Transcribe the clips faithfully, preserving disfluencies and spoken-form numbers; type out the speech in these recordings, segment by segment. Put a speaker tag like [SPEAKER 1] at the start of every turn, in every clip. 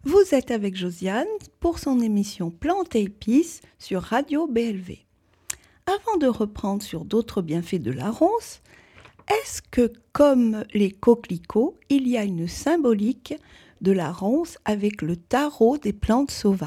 [SPEAKER 1] Vous êtes avec Josiane pour son émission Plantes et épices sur Radio B L V. Avant de reprendre sur d'autres bienfaits de la ronce, est-ce que, comme les coquelicots, il y a une symbolique de la ronce avec le tarot des plantes sauvages ?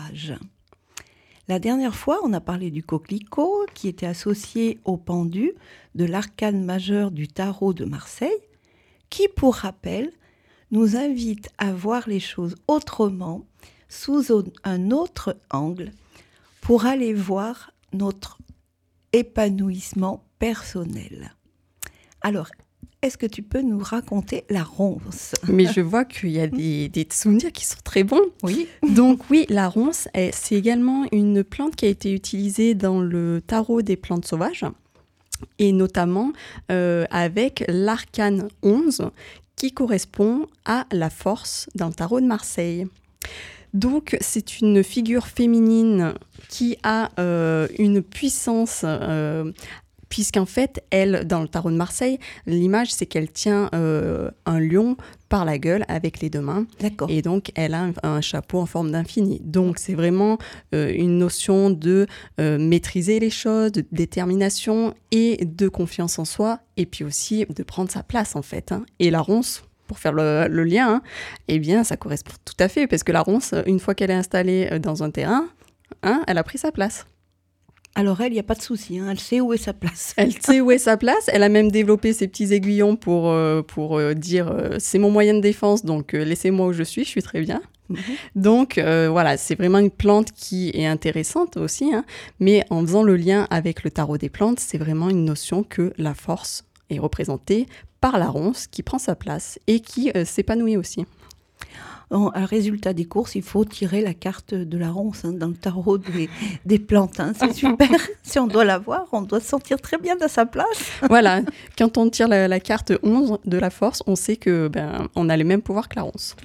[SPEAKER 1] La dernière fois, on a parlé du coquelicot qui était associé au pendu de l'arcane majeur du tarot de Marseille, qui, pour rappel, nous invite à voir les choses autrement, sous un autre angle, pour aller voir notre épanouissement personnel. Alors, est-ce que tu peux nous raconter la ronce ?
[SPEAKER 2] Mais je vois qu'il y a des, des souvenirs qui sont très bons.
[SPEAKER 1] Oui.
[SPEAKER 2] Donc oui, la ronce, c'est également une plante qui a été utilisée dans le tarot des plantes sauvages, et notamment euh, avec l'arcane onze, qui correspond à la force dans le tarot de Marseille. Donc, c'est une figure féminine qui a euh, une puissance, euh, puisqu'en fait, elle, dans le tarot de Marseille, l'image, c'est qu'elle tient euh, un lion par la gueule avec les deux mains.
[SPEAKER 1] D'accord.
[SPEAKER 2] Et donc, elle a un, un chapeau en forme d'infini. Donc, c'est vraiment euh, une notion de euh, maîtriser les choses, de détermination et de confiance en soi, et puis aussi de prendre sa place, en fait. Hein. Et la ronce, pour faire le, le lien, hein, eh bien, ça correspond tout à fait, parce que la ronce, une fois qu'elle est installée dans un terrain, hein, elle a pris sa place.
[SPEAKER 1] Alors elle, il n'y a pas de souci, hein, elle sait où est sa place.
[SPEAKER 2] Elle sait où est sa place, elle a même développé ses petits aiguillons pour, euh, pour euh, dire euh, « c'est mon moyen de défense, donc euh, laissez-moi où je suis, je suis très bien ». Mmh. Donc euh, voilà, c'est vraiment une plante qui est intéressante aussi, hein, mais en faisant le lien avec le tarot des plantes, c'est vraiment une notion que la force est représentée par la ronce qui prend sa place et qui euh, s'épanouit aussi.
[SPEAKER 1] Bon, à résultat des courses, il faut tirer la carte de la ronce hein, dans le tarot des, des plantes. Hein. C'est super. Si on doit la voir, on doit se sentir très bien à sa place.
[SPEAKER 2] Voilà. Quand on tire la, la carte onze de la force, on sait que ben, on a les mêmes pouvoirs que la ronce.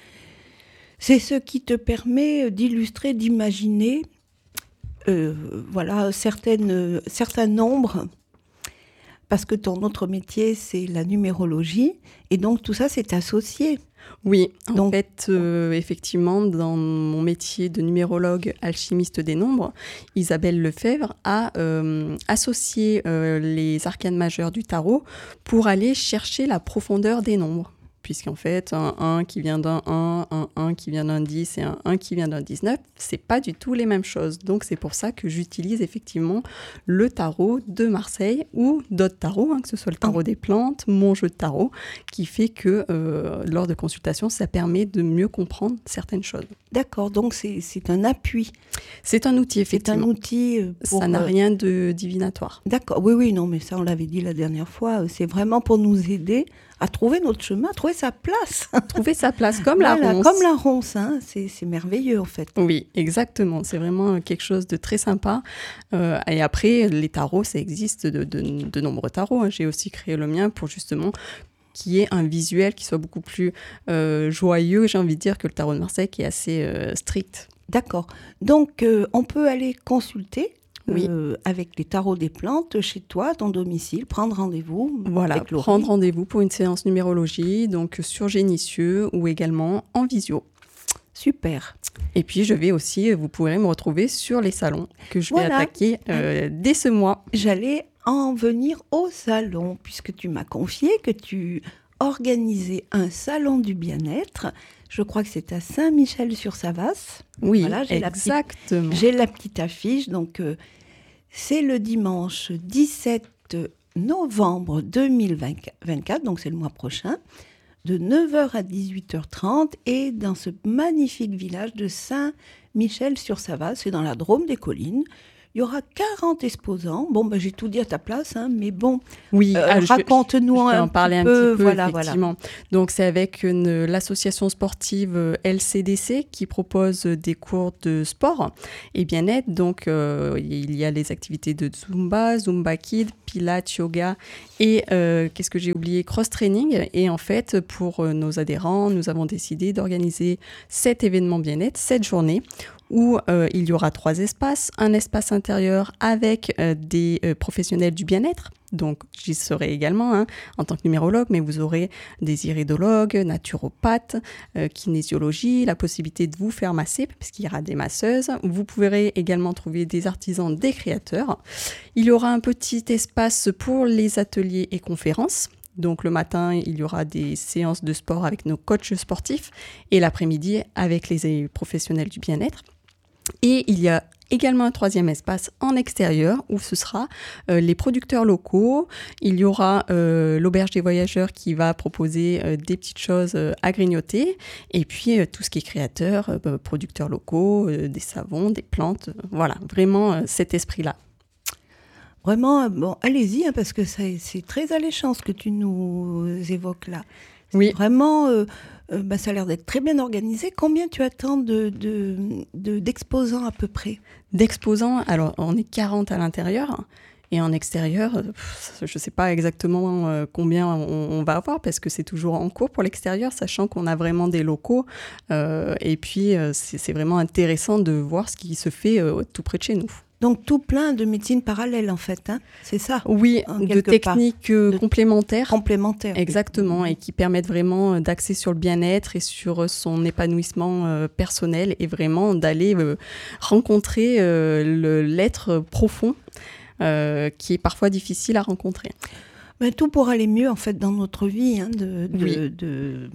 [SPEAKER 1] C'est ce qui te permet d'illustrer, d'imaginer euh, voilà, certaines, euh, certains nombres, parce que ton autre métier, c'est la numérologie, et donc tout ça, c'est associé.
[SPEAKER 2] Oui, en
[SPEAKER 1] donc,
[SPEAKER 2] fait, euh, effectivement, dans mon métier de numérologue alchimiste des nombres, Isabelle Lefebvre a euh, associé euh, les arcanes majeurs du tarot pour aller chercher la profondeur des nombres. Puisqu'en fait, un un qui vient d'un un, un un qui vient d'un dix et un un qui vient d'un dix-neuf, c'est pas du tout les mêmes choses. Donc, c'est pour ça que j'utilise effectivement le tarot de Marseille ou d'autres tarots, hein, que ce soit le tarot des plantes, mon jeu de tarot, qui fait que euh, lors de consultations, ça permet de mieux comprendre certaines choses.
[SPEAKER 1] D'accord, donc c'est, c'est un appui.
[SPEAKER 2] C'est un outil, effectivement.
[SPEAKER 1] C'est un outil pour...
[SPEAKER 2] Ça n'a rien de divinatoire.
[SPEAKER 1] D'accord, oui, oui, non, mais ça, on l'avait dit la dernière fois. C'est vraiment pour nous aider à trouver notre chemin, à trouver sa place.
[SPEAKER 2] Trouver sa place, comme
[SPEAKER 1] voilà,
[SPEAKER 2] la ronce.
[SPEAKER 1] Comme la ronce, hein. c'est, c'est merveilleux, en fait.
[SPEAKER 2] Oui, exactement. C'est vraiment quelque chose de très sympa. Euh, et après, les tarots, ça existe de, de, de nombreux tarots. Hein. J'ai aussi créé le mien pour justement qu'il y ait un visuel qui soit beaucoup plus euh, joyeux, j'ai envie de dire, que le tarot de Marseille, qui est assez euh, strict.
[SPEAKER 1] D'accord. Donc, euh, on peut aller consulter
[SPEAKER 2] oui.
[SPEAKER 1] euh, avec les tarots des plantes chez toi, à ton domicile, prendre rendez-vous.
[SPEAKER 2] Voilà,
[SPEAKER 1] avec Laurie.
[SPEAKER 2] Prendre rendez-vous pour une séance numérologie, donc sur Génitieux ou également en visio.
[SPEAKER 1] Super.
[SPEAKER 2] Et puis, je vais aussi, vous pourrez me retrouver sur les salons que je vais voilà. attaquer euh, dès ce mois.
[SPEAKER 1] J'allais en venir au salon, puisque tu m'as confié que tu organisais un salon du bien-être. Je crois que c'est à Saint-Michel-sur-Savasse.
[SPEAKER 2] Oui,
[SPEAKER 1] voilà, j'ai
[SPEAKER 2] exactement.
[SPEAKER 1] La petite, j'ai la petite affiche. Donc, euh, c'est le dimanche dix-sept novembre deux mille vingt-quatre, donc c'est le mois prochain, de neuf heures à dix-huit heures trente, et dans ce magnifique village de Saint-Michel-sur-Savasse, c'est dans la Drôme des Collines. Il y aura quarante exposants. Bon, ben, j'ai tout dit à ta place, hein, mais bon,
[SPEAKER 2] oui,
[SPEAKER 1] euh,
[SPEAKER 2] ah,
[SPEAKER 1] raconte-nous
[SPEAKER 2] je, je
[SPEAKER 1] un,
[SPEAKER 2] en parler
[SPEAKER 1] petit
[SPEAKER 2] un
[SPEAKER 1] peu.
[SPEAKER 2] petit peu,
[SPEAKER 1] voilà,
[SPEAKER 2] effectivement.
[SPEAKER 1] Voilà.
[SPEAKER 2] Donc, c'est avec une, l'association sportive L C D C qui propose des cours de sport et bien-être. Donc, euh, il y a les activités de Zumba, Zumba Kid, Pilates, Yoga et, euh, qu'est-ce que j'ai oublié, cross-training. Et en fait, pour nos adhérents, nous avons décidé d'organiser cet événement bien-être, cette journée, où euh, il y aura trois espaces. Un espace intérieur avec euh, des euh, professionnels du bien-être, Donc, j'y serai également hein, en tant que numérologue, mais vous aurez des iridologues, naturopathes, euh, kinésiologie, la possibilité de vous faire masser, puisqu'il y aura des masseuses. Vous pourrez également trouver des artisans, des créateurs. Il y aura un petit espace pour les ateliers et conférences. Donc, le matin, il y aura des séances de sport avec nos coachs sportifs et l'après-midi avec les professionnels du bien-être. Et il y a également un troisième espace en extérieur où ce sera euh, les producteurs locaux. Il y aura euh, l'auberge des voyageurs qui va proposer euh, des petites choses euh, à grignoter. Et puis euh, tout ce qui est créateur, euh, producteurs locaux, euh, des savons, des plantes. Euh, voilà, vraiment euh, cet esprit-là.
[SPEAKER 1] Vraiment, bon, allez-y, hein, parce que ça, c'est très alléchant ce que tu nous évoques là. C'est
[SPEAKER 2] oui.
[SPEAKER 1] Vraiment, euh, euh, bah, ça a l'air d'être très bien organisé. Combien tu attends de, de, de, d'exposants à peu près ?
[SPEAKER 2] D'exposants, alors on est quarante à l'intérieur. Et en extérieur, je ne sais pas exactement combien on, on va avoir parce que c'est toujours en cours pour l'extérieur, sachant qu'on a vraiment des locaux. Euh, et puis, c'est, c'est vraiment intéressant de voir ce qui se fait euh, tout près de chez nous.
[SPEAKER 1] Donc, tout plein de médecines parallèles, en fait, hein, c'est ça ?
[SPEAKER 2] Oui, de techniques euh, complémentaires.
[SPEAKER 1] Complémentaires.
[SPEAKER 2] Exactement, et qui permettent vraiment d'axer sur le bien-être et sur son épanouissement euh, personnel et vraiment d'aller euh, rencontrer euh, le, l'être profond euh, qui est parfois difficile à rencontrer.
[SPEAKER 1] Ben, tout pour aller mieux, en fait, dans notre vie, hein, de, de,
[SPEAKER 2] oui.
[SPEAKER 1] de,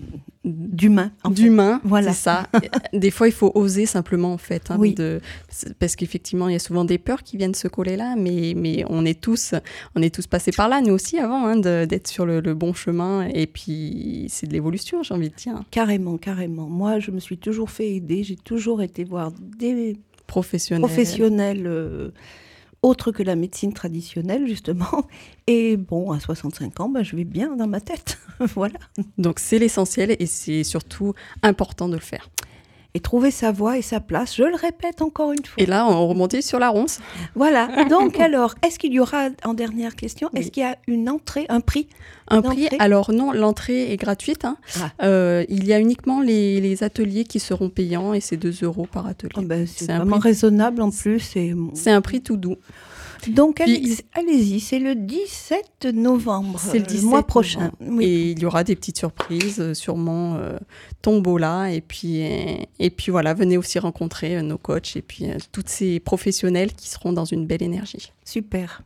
[SPEAKER 1] d'humain. En
[SPEAKER 2] d'humain,
[SPEAKER 1] fait. Voilà.
[SPEAKER 2] C'est ça. Des fois, il faut oser simplement, en fait. Hein,
[SPEAKER 1] oui.
[SPEAKER 2] de, parce qu'effectivement, il y a souvent des peurs qui viennent se coller là, mais, mais on, est tous, on est tous passés par là, nous aussi, avant, hein, de, d'être sur le, le bon chemin. Et puis, c'est de l'évolution, j'ai envie de dire.
[SPEAKER 1] Carrément, carrément. Moi, je me suis toujours fait aider. J'ai toujours été voir des
[SPEAKER 2] professionnels.
[SPEAKER 1] professionnels euh, autre que la médecine traditionnelle, justement. Et bon, à soixante-cinq ans, ben, je vais bien dans ma tête. Voilà.
[SPEAKER 2] Donc, c'est l'essentiel et c'est surtout important de le faire.
[SPEAKER 1] Et trouver sa voie et sa place, je le répète encore une fois.
[SPEAKER 2] Et là, on remontait sur la ronce.
[SPEAKER 1] Voilà. Donc, alors, est-ce qu'il y aura, en dernière question, oui. est-ce qu'il y a une entrée, un prix
[SPEAKER 2] Un prix, alors non, l'entrée est gratuite. Hein. Ah. Euh, il y a uniquement les, les ateliers qui seront payants et c'est deux euros par atelier.
[SPEAKER 1] Oh ben, c'est, c'est vraiment prix... raisonnable en plus. C'est...
[SPEAKER 2] c'est un prix tout doux.
[SPEAKER 1] Donc, Puis, allez, allez-y, c'est le dix-sept novembre, c'est le, dix-sept le mois prochain.
[SPEAKER 2] Oui. Et il y aura des petites surprises, sûrement euh, tombola. Et puis, et, et puis voilà, venez aussi rencontrer euh, nos coachs et puis euh, tous ces professionnels qui seront dans une belle énergie.
[SPEAKER 1] Super.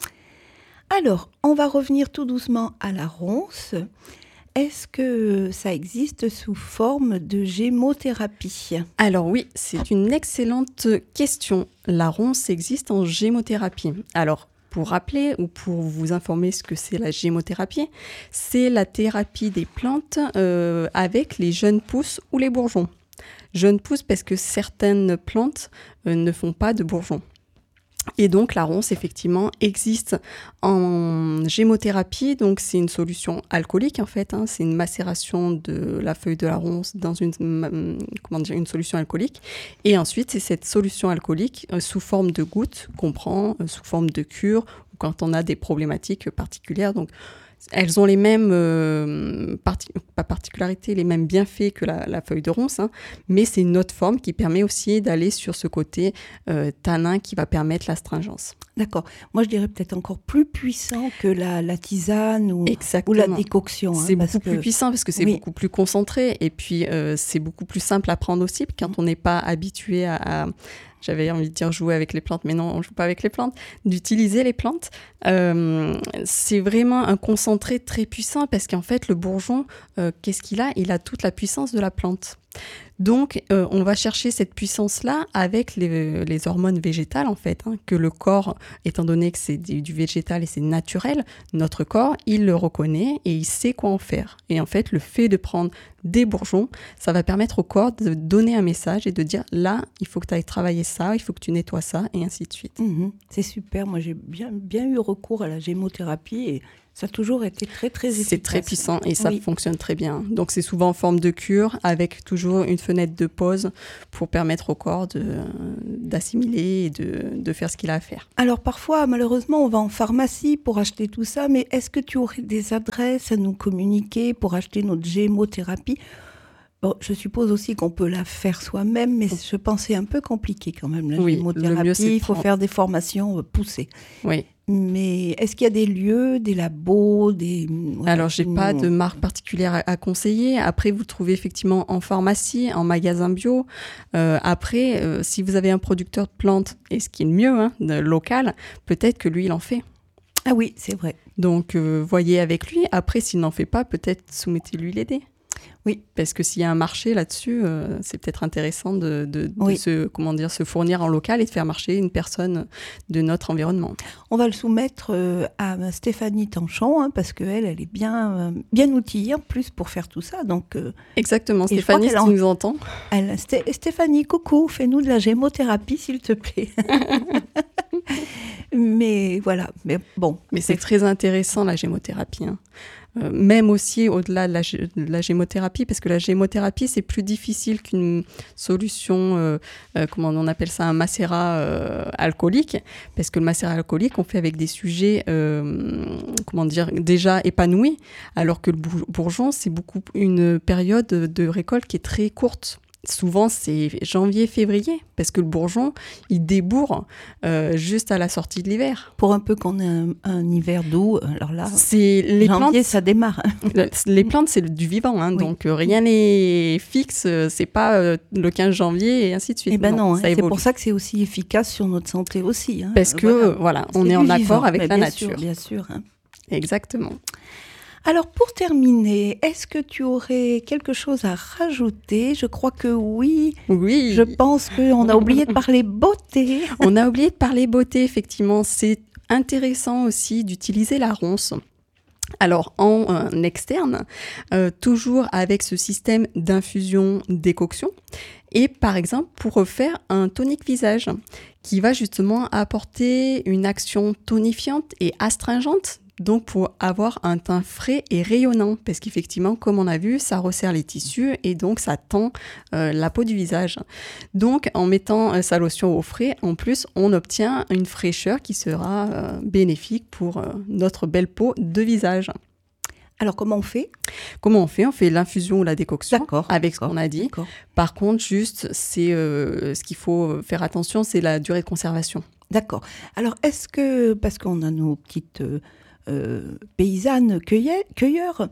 [SPEAKER 1] Alors, on va revenir tout doucement à la ronce. Est-ce que ça existe sous forme de gémothérapie ?
[SPEAKER 2] Alors oui, c'est une excellente question. La ronce existe en gémothérapie. Alors, pour rappeler ou pour vous informer ce que c'est la gémothérapie, c'est la thérapie des plantes euh, avec les jeunes pousses ou les bourgeons. Jeunes pousses parce que certaines plantes euh, ne font pas de bourgeons. Et donc, la ronce, effectivement, existe en gémothérapie. Donc, c'est une solution alcoolique, en fait. Hein. C'est une macération de la feuille de la ronce dans une, comment dire, une solution alcoolique. Et ensuite, c'est cette solution alcoolique euh, sous forme de gouttes qu'on prend, euh, sous forme de cure, ou quand on a des problématiques particulières. Donc, elles ont les mêmes, euh, parti- pas particularités, les mêmes bienfaits que la, la feuille de ronce, hein, mais c'est une autre forme qui permet aussi d'aller sur ce côté euh, tanin qui va permettre l'astringence.
[SPEAKER 1] D'accord. Moi, je dirais peut-être encore plus puissant que la, la tisane ou, ou la décoction.
[SPEAKER 2] C'est
[SPEAKER 1] hein,
[SPEAKER 2] beaucoup
[SPEAKER 1] parce
[SPEAKER 2] plus
[SPEAKER 1] que...
[SPEAKER 2] puissant parce que c'est oui. beaucoup plus concentré et puis euh, c'est beaucoup plus simple à prendre aussi quand mmh. on n'est pas habitué à... à j'avais envie de dire jouer avec les plantes, mais non, on ne joue pas avec les plantes, d'utiliser les plantes. Euh, c'est vraiment un concentré très puissant parce qu'en fait, le bourgeon, euh, qu'est-ce qu'il a ? Il a toute la puissance de la plante. Donc, euh, on va chercher cette puissance-là avec les, les hormones végétales, en fait, hein, que le corps, étant donné que c'est du, du végétal et c'est naturel, notre corps, il le reconnaît et il sait quoi en faire. Et en fait, le fait de prendre des bourgeons, ça va permettre au corps de donner un message et de dire, là, il faut que tu ailles travailler ça, il faut que tu nettoies ça, et ainsi de suite.
[SPEAKER 1] Mmh, c'est super. Moi, j'ai bien, bien eu recours à la gémothérapie et ça a toujours été très, très efficace.
[SPEAKER 2] C'est très puissant et ça
[SPEAKER 1] oui.
[SPEAKER 2] fonctionne très bien. Donc, c'est souvent en forme de cure avec toujours une fenêtre de pause pour permettre au corps de, d'assimiler et de, de faire ce qu'il a à faire.
[SPEAKER 1] Alors, parfois, malheureusement, on va en pharmacie pour acheter tout ça, mais est-ce que tu aurais des adresses à nous communiquer pour acheter notre gémothérapie ? Bon, je suppose aussi qu'on peut la faire soi-même, mais je pensais un peu compliqué quand même, la
[SPEAKER 2] oui,
[SPEAKER 1] gémothérapie. Il faut prendre... faire des formations poussées.
[SPEAKER 2] Oui.
[SPEAKER 1] Mais est-ce qu'il y a des lieux, des labos, des...
[SPEAKER 2] Voilà, alors, je n'ai pas de marque particulière à, à conseiller. Après, vous le trouvez effectivement en pharmacie, en magasin bio. Euh, après, euh, si vous avez un producteur de plantes, et ce qui est le mieux, hein, de, local, peut-être que lui, il en fait.
[SPEAKER 1] Ah oui, c'est vrai.
[SPEAKER 2] Donc, euh, voyez avec lui. Après, s'il n'en fait pas, peut-être soumettez-lui l'aider.
[SPEAKER 1] Oui.
[SPEAKER 2] Parce que s'il y a un marché là-dessus, euh, c'est peut-être intéressant de, de, de
[SPEAKER 1] oui.
[SPEAKER 2] se, comment dire, se fournir en local et de faire marcher une personne de notre environnement.
[SPEAKER 1] On va le soumettre euh, à Stéphanie Tanchon, hein, parce qu'elle, elle est bien, euh, bien outillée en plus pour faire tout ça. Donc, euh,
[SPEAKER 2] exactement, Stéphanie, si tu en... nous entends.
[SPEAKER 1] Elle, Sté- Stéphanie, coucou, fais-nous de la gémothérapie, s'il te plaît. Mais voilà, mais bon.
[SPEAKER 2] Mais c'est très intéressant, la gémothérapie, hein. Euh, même aussi au-delà de la, de la gémothérapie, parce que la gémothérapie, c'est plus difficile qu'une solution, euh, euh, comment on appelle ça, un macérat euh, alcoolique, parce que le macérat alcoolique, on fait avec des sujets, euh, comment dire, déjà épanouis, alors que le bourgeon, c'est beaucoup une période de récolte qui est très courte. Souvent, c'est janvier-février, parce que le bourgeon, il débourre euh, juste à la sortie de l'hiver.
[SPEAKER 1] Pour un peu qu'on ait un, un hiver doux, alors là,
[SPEAKER 2] c'est, les
[SPEAKER 1] janvier,
[SPEAKER 2] plantes,
[SPEAKER 1] ça démarre.
[SPEAKER 2] Les plantes, c'est du vivant, hein, oui. Donc euh, rien n'est fixe, c'est pas euh, le quinze janvier et ainsi de suite.
[SPEAKER 1] Eh ben non, non
[SPEAKER 2] ça
[SPEAKER 1] c'est
[SPEAKER 2] évolue.
[SPEAKER 1] pour ça que c'est aussi efficace sur notre santé aussi. Hein.
[SPEAKER 2] Parce que, voilà, voilà on est en accord vivant, avec la
[SPEAKER 1] bien
[SPEAKER 2] nature.
[SPEAKER 1] Sûr, bien sûr. Hein.
[SPEAKER 2] Exactement.
[SPEAKER 1] Alors, pour terminer, est-ce que tu aurais quelque chose à rajouter ? Je crois que oui.
[SPEAKER 2] Oui.
[SPEAKER 1] Je pense qu'on a oublié de parler beauté.
[SPEAKER 2] On a oublié de parler beauté, effectivement. C'est intéressant aussi d'utiliser la ronce. Alors, en euh, externe, euh, toujours avec ce système d'infusion-décoction. Et par exemple, pour refaire un tonique visage qui va justement apporter une action tonifiante et astringente. Donc, pour avoir un teint frais et rayonnant, parce qu'effectivement, comme on a vu, ça resserre les tissus et donc ça tend euh, la peau du visage. Donc, en mettant euh, sa lotion au frais, en plus, on obtient une fraîcheur qui sera euh, bénéfique pour euh, notre belle peau de visage.
[SPEAKER 1] Alors, comment on fait ?
[SPEAKER 2] Comment on fait ? On fait l'infusion ou la décoction
[SPEAKER 1] d'accord,
[SPEAKER 2] avec
[SPEAKER 1] d'accord,
[SPEAKER 2] ce qu'on a dit.
[SPEAKER 1] D'accord.
[SPEAKER 2] Par contre, juste, c'est, euh, ce qu'il faut faire attention, c'est la durée de conservation.
[SPEAKER 1] D'accord. Alors, est-ce que, parce qu'on a nos petites... Euh, Euh, paysannes cueilleurs, cueilleurs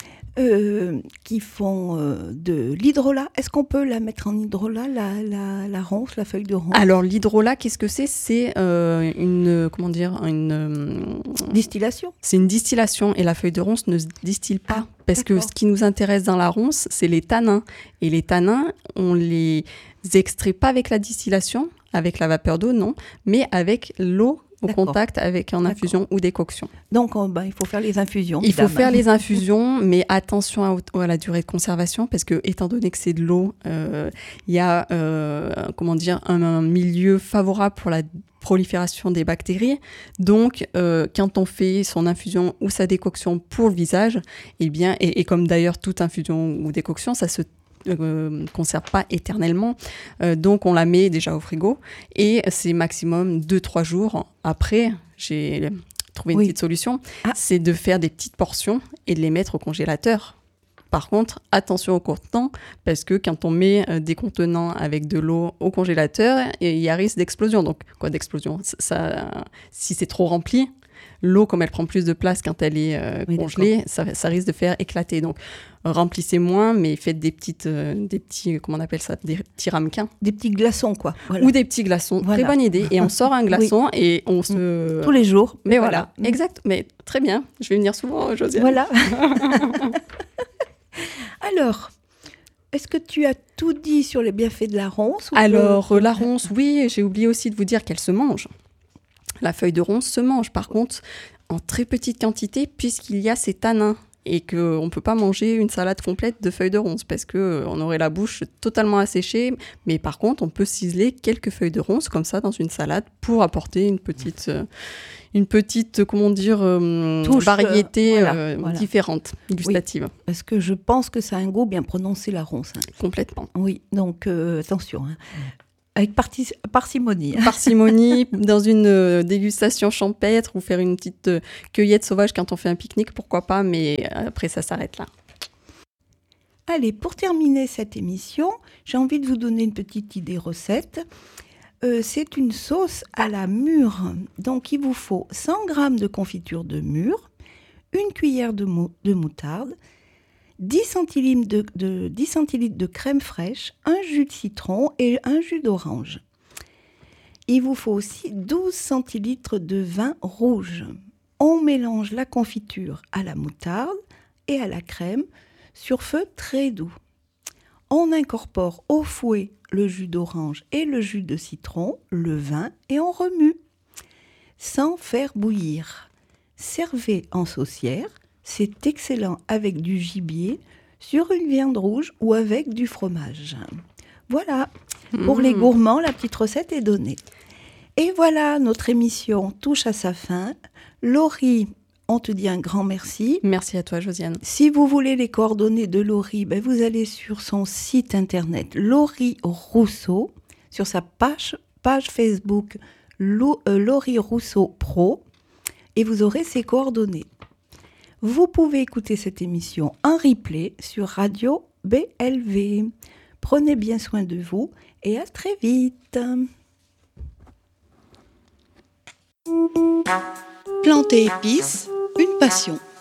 [SPEAKER 1] euh, qui font euh, de l'hydrolat. Est-ce qu'on peut la mettre en hydrolat, la, la, la ronce, la feuille de ronce ?
[SPEAKER 2] Alors l'hydrolat, qu'est-ce que c'est ? C'est euh, une, comment dire, une... Euh,
[SPEAKER 1] distillation.
[SPEAKER 2] C'est une distillation et la feuille de ronce ne se distille pas.
[SPEAKER 1] Ah,
[SPEAKER 2] parce d'accord. que ce qui nous intéresse dans la ronce, c'est les tanins. Et les tanins, on les extrait pas avec la distillation, avec la vapeur d'eau, non, mais avec l'eau au D'accord. contact avec en infusion D'accord. ou décoction.
[SPEAKER 1] Donc, on, ben, il faut faire les infusions.
[SPEAKER 2] Il faut faire les infusions, mais attention à, à la durée de conservation, parce que, étant donné que c'est de l'eau, il euh, y a euh, comment dire, un, un milieu favorable pour la prolifération des bactéries. Donc, euh, quand on fait son infusion ou sa décoction pour le visage, eh bien, et, et comme d'ailleurs toute infusion ou décoction, ça se Euh, conserve pas éternellement, euh, donc on la met déjà au frigo et c'est maximum deux trois jours. Après, j'ai trouvé une oui. petite solution, ah. c'est de faire des petites portions et de les mettre au congélateur. Par contre, attention au contenant, parce que quand on met euh, des contenants avec de l'eau au congélateur, il y a risque d'explosion. Donc, quoi d'explosion ? ça, Si c'est trop rempli, l'eau, comme elle prend plus de place quand elle est euh, oui, congelée, ça, ça risque de faire éclater. Donc, remplissez moins, mais faites des petites, euh, des petits, comment on appelle ça, des petits ramequins.
[SPEAKER 1] Des petits glaçons, quoi. Voilà.
[SPEAKER 2] Ou des petits glaçons. Voilà. Très bonne idée. Et on sort un glaçon oui. et on se...
[SPEAKER 1] Tous les jours.
[SPEAKER 2] Mais voilà. voilà. Exact. Mais très bien. Je vais venir souvent, Josiane.
[SPEAKER 1] Voilà. Alors... Est-ce que tu as tout dit sur les bienfaits de la ronce ?
[SPEAKER 2] Alors, que... la ronce, oui, j'ai oublié aussi de vous dire qu'elle se mange. La feuille de ronce se mange, par contre, en très petite quantité, puisqu'il y a ces tanins. Et qu'on ne peut pas manger une salade complète de feuilles de ronce, parce qu'on aurait la bouche totalement asséchée. Mais par contre, on peut ciseler quelques feuilles de ronce, comme ça, dans une salade, pour apporter une petite... Euh, une petite, comment dire, euh, Touche, variété euh, voilà, euh, voilà. différente, gustative.
[SPEAKER 1] Oui, parce que je pense que ça a un goût bien prononcé, la ronce. Hein.
[SPEAKER 2] Complètement.
[SPEAKER 1] Oui, donc euh, attention, hein. Avec parti- parcimonie. Hein.
[SPEAKER 2] Parcimonie, dans une euh, dégustation champêtre, ou faire une petite euh, cueillette sauvage quand on fait un pique-nique, pourquoi pas, mais après ça s'arrête là.
[SPEAKER 1] Allez, pour terminer cette émission, j'ai envie de vous donner une petite idée recette. Euh, c'est une sauce à la mûre. Donc, il vous faut cent grammes de confiture de mûre, une cuillère de, mou- de moutarde, dix centilitres de, de, dix centilitres de crème fraîche, un jus de citron et un jus d'orange. Il vous faut aussi douze centilitres de vin rouge. On mélange la confiture à la moutarde et à la crème sur feu très doux. On incorpore au fouet le jus d'orange et le jus de citron, le vin et on remue sans faire bouillir. Servez en saucière, c'est excellent avec du gibier, sur une viande rouge ou avec du fromage. Voilà, pour mmh. les gourmands, la petite recette est donnée. Et voilà, notre émission touche à sa fin. Laurie, on te dit un grand merci.
[SPEAKER 2] Merci à toi, Josiane.
[SPEAKER 1] Si vous voulez les coordonnées de Laurie, ben vous allez sur son site internet Laurie Rousseau, sur sa page, page Facebook Laurie Rousseau Pro, et vous aurez ses coordonnées. Vous pouvez écouter cette émission en replay sur Radio B L V. Prenez bien soin de vous et à très vite. Plantes et épices, une passion.